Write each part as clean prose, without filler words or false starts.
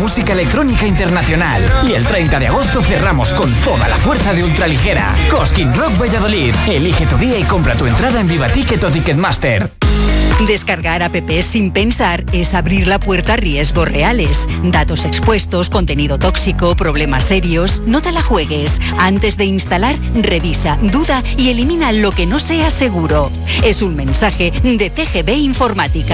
música electrónica internacional. Y el 30 de agosto cerramos con toda la fuerza de Ultraligera. Cosquín Rock Valladolid. Elige tu día y compra tu entrada en Vivaticket o Ticketmaster. Descargar apps sin pensar es abrir la puerta a riesgos reales. Datos expuestos, contenido tóxico, problemas serios. No te la juegues. Antes de instalar, revisa, duda y elimina lo que no sea seguro. Es un mensaje de CGB Informática.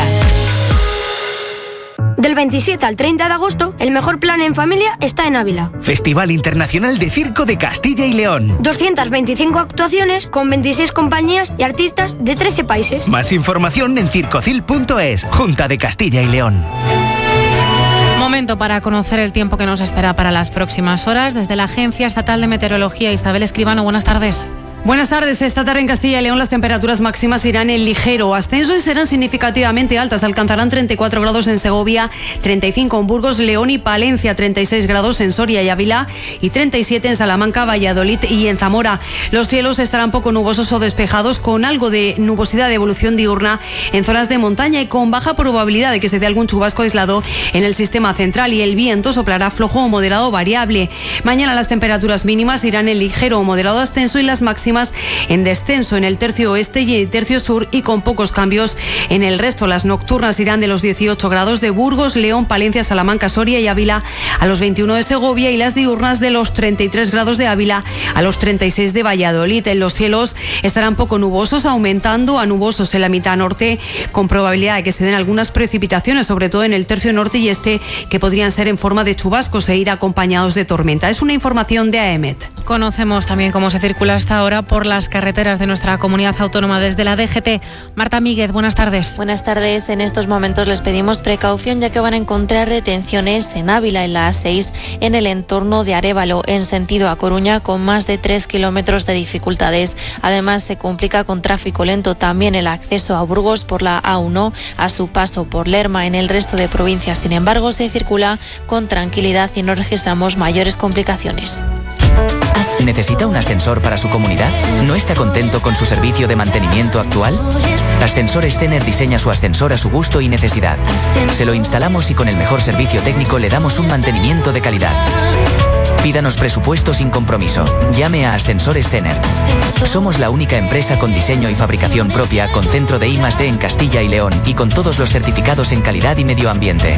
Del 27 al 30 de agosto, el mejor plan en familia está en Ávila. Festival Internacional de Circo de Castilla y León. 225 actuaciones con 26 compañías y artistas de 13 países. Más información en circocil.es, Junta de Castilla y León. Momento para conocer el tiempo que nos espera para las próximas horas. Desde la Agencia Estatal de Meteorología, Isabel Escribano, buenas tardes. Buenas tardes. Esta tarde en Castilla y León las temperaturas máximas irán en ligero ascenso y serán significativamente altas. Alcanzarán 34 grados en Segovia, 35 en Burgos, León y Palencia, 36 grados en Soria y Ávila y 37 en Salamanca, Valladolid y en Zamora. Los cielos estarán poco nubosos o despejados con algo de nubosidad de evolución diurna en zonas de montaña y con baja probabilidad de que se dé algún chubasco aislado en el sistema central, y el viento soplará flojo o moderado variable. Mañana las temperaturas mínimas irán en ligero o moderado ascenso y las máximas en descenso en el tercio oeste y el tercio sur, y con pocos cambios en el resto. Las nocturnas irán de los 18 grados de Burgos, León, Palencia, Salamanca, Soria y Ávila a los 21 de Segovia, y las diurnas de los 33 grados de Ávila a los 36 de Valladolid. En los cielos estarán poco nubosos, aumentando a nubosos en la mitad norte, con probabilidad de que se den algunas precipitaciones, sobre todo en el tercio norte y este, que podrían ser en forma de chubascos e ir acompañados de tormenta. Es una información de AEMET. Conocemos también cómo se circula hasta ahora por las carreteras de nuestra comunidad autónoma desde la DGT. Marta Míguez, buenas tardes. Buenas tardes. En estos momentos les pedimos precaución, ya que van a encontrar retenciones en Ávila, en la A6, en el entorno de Arévalo, en sentido a Coruña, con más de 3 kilómetros de dificultades. Además, se complica con tráfico lento también el acceso a Burgos por la A1 a su paso por Lerma. En el resto de provincias, sin embargo, se circula con tranquilidad y no registramos mayores complicaciones. ¿Necesita un ascensor para su comunidad? ¿No está contento con su servicio de mantenimiento actual? Ascensores Zener diseña su ascensor a su gusto y necesidad. Se lo instalamos y con el mejor servicio técnico le damos un mantenimiento de calidad. Pídanos presupuesto sin compromiso. Llame a Ascensores Zener. Somos la única empresa con diseño y fabricación propia, con centro de I+D en Castilla y León y con todos los certificados en calidad y medio ambiente.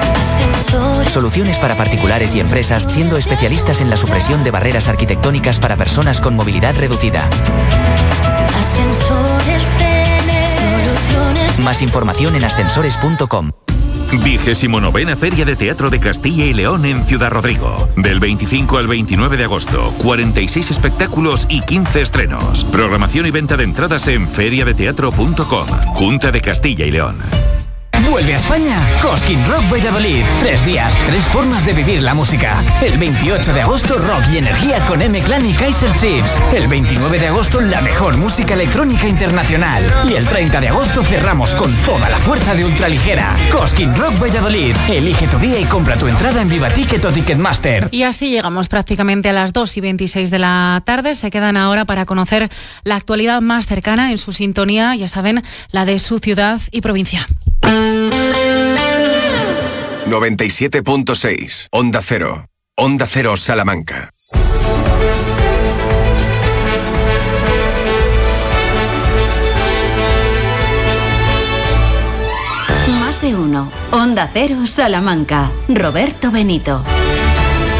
Soluciones para particulares y empresas, siendo especialistas en la supresión de barreras arquitectónicas para personas con movilidad reducida. Ascensores Zener. Más información en ascensores.com. 29ª Feria de Teatro de Castilla y León en Ciudad Rodrigo. Del 25 al 29 de agosto, 46 espectáculos y 15 estrenos. Programación y venta de entradas en feriadeteatro.com. Junta de Castilla y León. Vuelve a España Cosquín Rock Valladolid. 3 días, 3 formas de vivir la música. El 28 de agosto, rock y energía con M-Clan y Kaiser Chiefs. El 29 de agosto, la mejor música electrónica internacional. Y el 30 de agosto cerramos con toda la fuerza de Ultraligera. Cosquín Rock Valladolid. Elige tu día y compra tu entrada en Vivaticket o Ticketmaster. Y así llegamos prácticamente a las 2:26 de la tarde. Se quedan ahora para conocer la actualidad más cercana en su sintonía, ya saben, la de su ciudad y provincia. 97.6 Onda Cero. Onda Cero Salamanca. Más de uno. Onda Cero Salamanca. Roberto Benito.